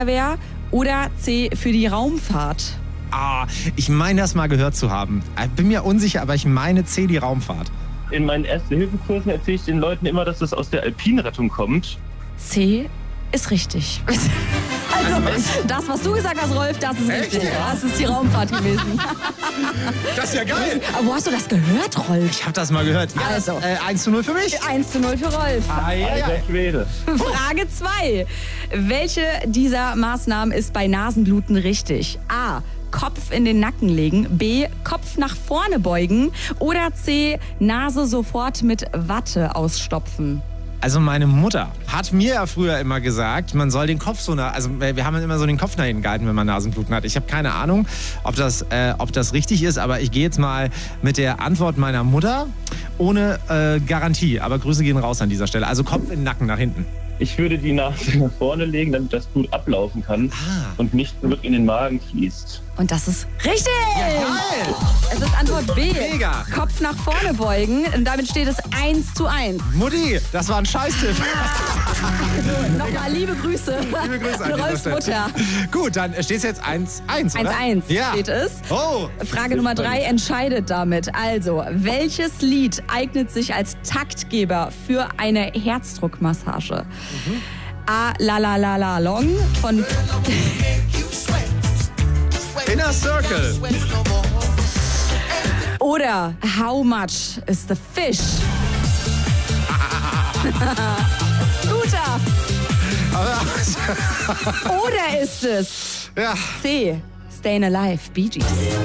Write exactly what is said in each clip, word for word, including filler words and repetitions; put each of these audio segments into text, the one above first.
Feuerwehr oder C für die Raumfahrt? Ah, ich meine das mal gehört zu haben. Ich bin mir unsicher, aber ich meine C, die Raumfahrt. In meinen Erste-Hilfe-Kursen erzähle ich den Leuten immer, dass das aus der Alpinrettung kommt. C ist richtig. Also, das, was du gesagt hast, Rolf, das ist Echt? richtig. Das ist die Raumfahrt gewesen. Das ist ja geil. Aber wo hast du das gehört, Rolf? Ich habe das mal gehört. Ja, Also. äh, eins zu null für mich. eins zu null für Rolf. Ah, ja, ja. Alter Schwede. Frage zwei. Welche dieser Maßnahmen ist bei Nasenbluten richtig? A. Kopf in den Nacken legen. B. Kopf nach vorne beugen. Oder C. Nase sofort mit Watte ausstopfen. Also meine Mutter hat mir ja früher immer gesagt, man soll den Kopf so nach, also wir haben immer so den Kopf nach hinten gehalten, wenn man Nasenbluten hat. Ich habe keine Ahnung, ob das, äh, ob das richtig ist, aber ich gehe jetzt mal mit der Antwort meiner Mutter ohne äh, Garantie. Aber Grüße gehen raus an dieser Stelle. Also Kopf in den Nacken nach hinten. Ich würde die Nase nach vorne legen, damit das Blut ablaufen kann Ah. und nicht zurück in den Magen fließt. Und das ist richtig! Geil! Es ist Antwort B. Mega. Kopf nach vorne beugen. Und damit steht es eins zu eins. Mutti, das war ein Scheißtipp. Nochmal liebe Grüße. Liebe Grüße an an Rolfs dieser Stelle. Mutter. Gut, dann steht es jetzt eins eins, oder? eins eins Ja. steht es. Oh. Frage Nummer drei entscheidet damit. Also, welches Lied eignet sich als Taktgeber für eine Herzdruckmassage? Mhm. A. La La La La Long von Inner Circle. oder How Much is the Fish? Guter. Oder ist es Ja. C. Stayin' Alive, Bee Gees?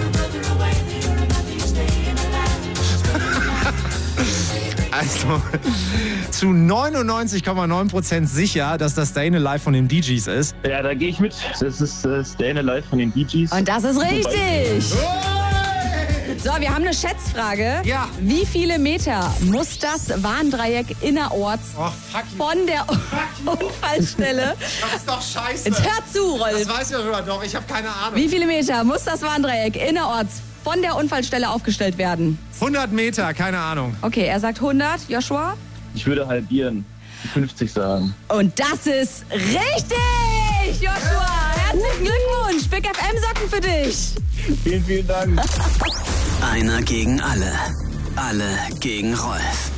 Also zu neunundneunzig Komma neun Prozent sicher, dass das Stayin' Alive von den Bee Gees ist. Ja, da gehe ich mit. Das ist äh, Stayin' Alive von den Bee Gees. Und das ist richtig. Hey! So, wir haben eine Schätzfrage. Ja. Wie viele Meter muss das Warndreieck innerorts Oh, fuck you. von der Unfallstelle... Das ist doch scheiße. Jetzt hör zu, Das Rolf. weiß ich ja doch, ich habe keine Ahnung. Wie viele Meter muss das Warndreieck innerorts von der Unfallstelle aufgestellt werden? hundert Meter, keine Ahnung. Okay, er sagt hundert. Joshua? Ich würde halbieren. fünfzig sagen. Und das ist richtig, Joshua. Herzlichen Glückwunsch. Big F M-Socken für dich. Vielen, vielen Dank. Einer gegen alle. Alle gegen Rolf.